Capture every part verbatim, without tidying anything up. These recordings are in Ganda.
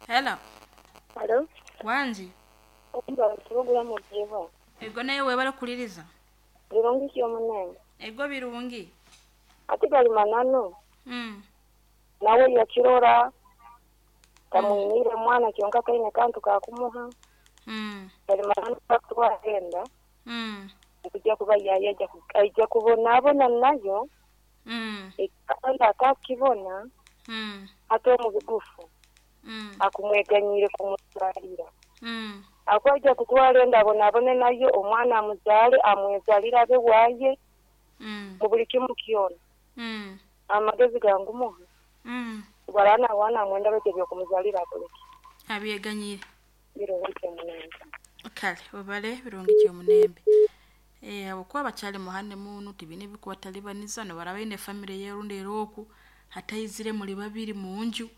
Hello. Hello. Wanji. Okumba turogula mu byevo. Ego naye webala kuliriza. Birungi kyo munene. Ego birungi. Ati gali manano. Mm. Nawe yakirora. Tamwinire mwana kyonka kaine kantu kakumuha. Mm. Gali manano twagenda. Mm. Kujja kuba yayaja kujja kubona abona nayo. Mm. Ekanda kakibona. Mm. Ato mu bigufu. Mm. Akumweganyire kumutwalira. Mm. Akwaje kutwala ndabona abone nayo omwana amuzale amwezalira be waye. Mm. Mu buli kimu kyona. Mm. Amagezi gangu muha. Mm. Barana wana mwenda bekebyo kumuzalira koleki. Abyeganyire. Biro wike munene. Kale obale birungi kyo munembe. Eh abokwa bachale muhane munu tibine bikuwatalibaniza no barabaine family yerunde roku hatayizire muri babiri munju.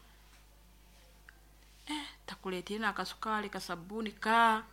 Eh takuletie na kasukali kasabuni ka.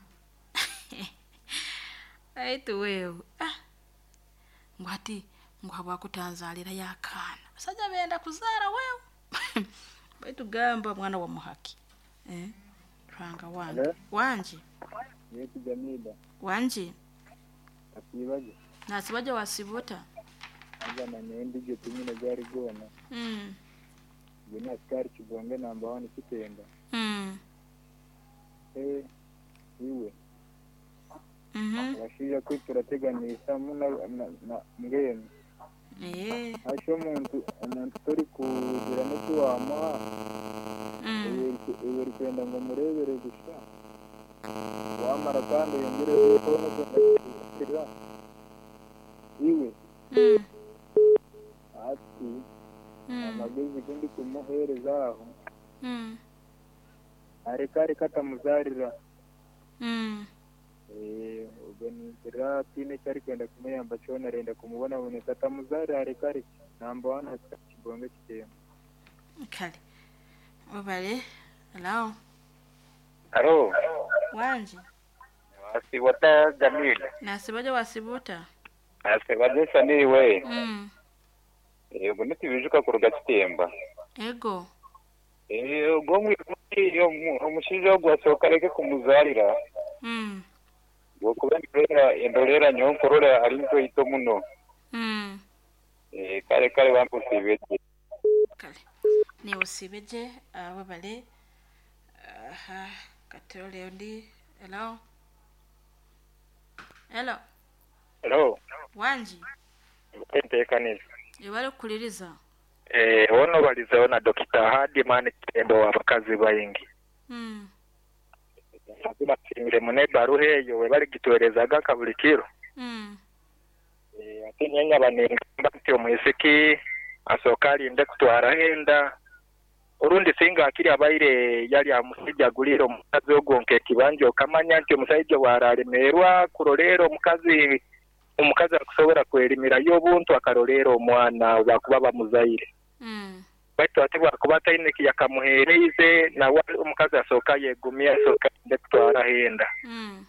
Aitu wewe. Ah. Ngwati ngwaba kutanzalira yakana. Saja benda kuzara wewe. Baitu gamba mwana wa muhaki. Eh? Ranga wangu. Wanji. Yesu Jamila. Wanji. Asibaje. Nasibaje wasibuta. Aja na nyendi je tumina gari gona. Mm. Gina askari kibonge namba one kitenda. Mm. Eh iwe. Mhm. Washira kwiturateganisa muna na ngene. Eh. Asho muntu umuntu tori kugira no kuwama. Mm. Ewe kwenda ngo murebere gusa. Wamara kandi yongere kubona kwenda iwe. Mm. Ati Mm. amagezi kundi kumuhereza aho. Mm. Arekare katamuzarira. Mm. Eh ubeni therapy ne cyari kwenda kumuyamba cyone arenda kumubona bone katamuzarira arekare namba one kibonge kitema. Kale. Obale. Hello. Hello. Wanji. Wasibuta Jamila. Nasibaje wasibuta. Asibaje sani we. Mm. Eh ubone tibijuka kuruga kitemba. Ego. Eh ugomwe yo umushinja wo gwasoka reke kumuzarira. Mm. Gokubendera endolera nyonkorora ari nzo ito muno. Mm. Eh kare kare bampusibeje. Kale. Ni usibeje ababale. Aha, katole ndi. Hello. Hello. Hello. Wanji. Entekanisa. Yebale kuliriza. Eh ono balizeho na Dr. Hardman Tembo abakazi bayingi. Mm. Sabima simire mune baruheyo we bali gitorezaga kabulikiro. Mm. Eh ati nyanya banenga mbati omwisiki asokali inde kutwara henda. Urundi singa akiri abaire yali amusijja guliro mukazi ogonke kibanjo kamanya nti omusajja wararemerwa kurolero omukazi omukazi akusobora kwerimira y'obuntu akarolero omwana bakuba bamuzaire. Mm. Baitu ati bakuba taine kiyakamuhereize na omukazi asoka yegumya asoka inde kutwara henda. Mm.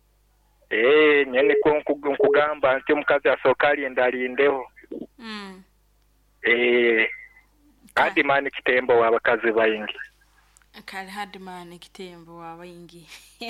Eh nyene ko nkugamba nti omukazi asoka ali ndalindeho. Mm. Eh Hardman Kitembo wabakazi bayingi. Kale Hardman Kitembo wabayingi.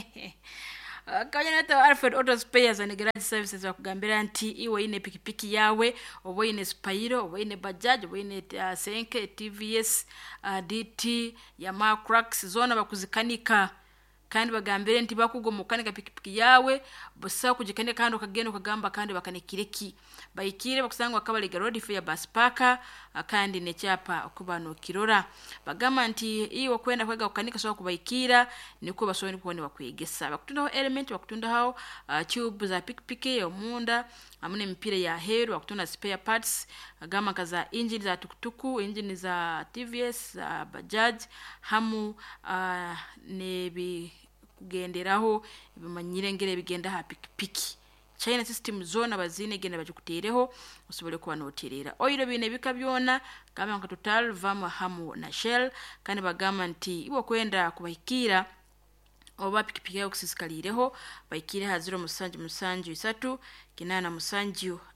Kanya nato Alfred Auto Spares and Garage Services wakugambira nti iwe ine pikipiki yawe obo ine Spiro obo ine Bajaj obo ine uh, Senke T V S uh, D T Yamaha Crux zona bakuzikanika kandi bagambire nti bakugomukanika pikipiki yawe bosa kujikanika kandi ukagenda ukagamba kandi bakanikireki bayikire bakusanga akabaliga road fair bus parker kandi ne cyapa okubano kirora bagama nti iyo kwenda kwega ukanika so kubayikira niko basoni kubone bakwegesa bakutundaho element bakutundaho uh, tube za pikipiki yo munda amune mpira ya heru bakutunda spare parts agama kaza engine za tukutuku engine za T V S za Bajaj hamu uh, nebi kugenderaho ibimanyirengere bigenda ha pikipiki China system zone abazine genda bajukutereho usobole kuba noterera oyiro bine bikabyona kama nka Total Vama Hamu na Shell kandi bagama nti ibo kwenda kubahikira oba pikipiki yao kusisikaliriho bayikire ha zero musanju musanju isatu kinana musanju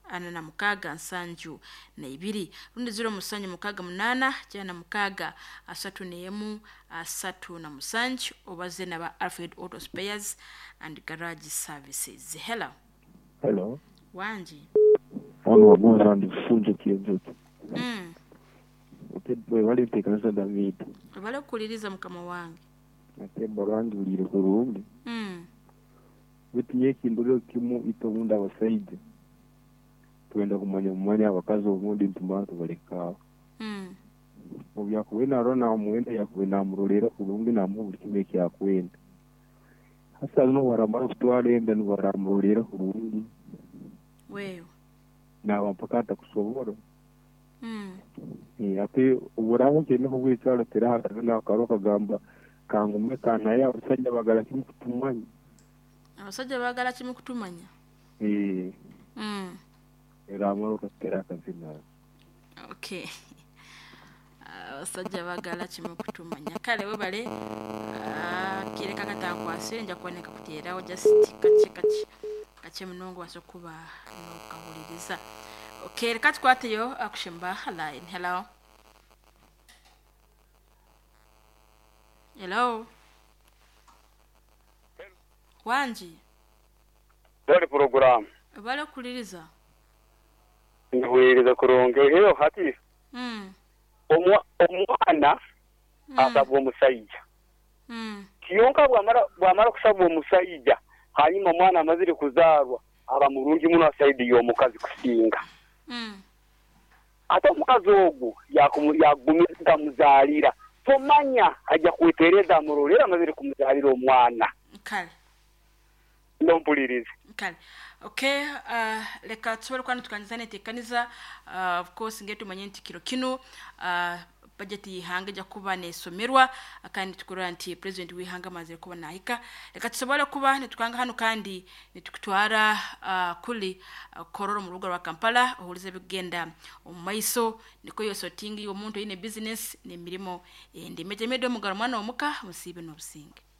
ana na mukaga nsanju na ibiri rundi zero musanju mukaga munana jana mukaga asatu nemu asatu na musanju obaze na ba Alfred Auto Spares and Garage Services. Hello. Hello. Wanji. Ono wabona ndifunje kiyozote. Mm. Utebwe wali tekanisa David. Wale kuliriza mukama wange. Atebwa rangi ulire kurungi. Mm. Witiye kindolo kimu itomunda wasaide. Tuenda kumanya mwanya wakazi omundi ntumbantu balekawo. Mm. Obya kuwena rona omuwenda yakuwena amurolera kurungi namu buli kimwe kyakwenda. Hasa no waramara kutwala enda no waramurolera kurungi. Weyo. Na wampakata kusobora. Mm. Eh ate uburaho cyane ko bwicaro teraha na karoka gamba kangume kana ya usajja bagala kimu kutumanya. Abasajja bagala kimu kutumanya. Eh. Mm. Era amaro katera kazina. Okay. Abasajja bagala kimu kutumanya. Kale we bale ah kireka katakwase nja kuboneka kutera just kache kache kache munongo wasokuba no kahuliriza. Okay, reka twateyo akushimba line. Hello. Hello. Wanji. Dole program. Bale kuliriza. Ndwiriza kuronge hiyo hati. Mm. Omwa omwana asabwa omusajja. Mm. Kiyonka bwamara bwamara kusabwa omusajja hanyuma omwana amazire kuzarwa aba murungi muno asaidi y'omukazi kusinga. Mm. Ate omukazi ogwo yagumiza muzalira tomanya ajja kwetereza murolera amazire kumuzalira omwana. Kale. Ndompulirize. Kale. Okay, uh, leka tuwele kwa nutukanyizane tekaniza, uh, of course ngetu manyenti kilo kino, uh, budget yihanga ja kuba nesomerwa akandi tukura anti president wihanga mazire kuba nahika reka tusobole kuba netukanga hano kandi netukutwara uh, kuli uh, kororo mu rugo rwa Kampala ohulize bigenda omaiso niko yoso tingi omuntu ine business ne mirimo ende mejemedo mugara mwana omuka musibe no businge.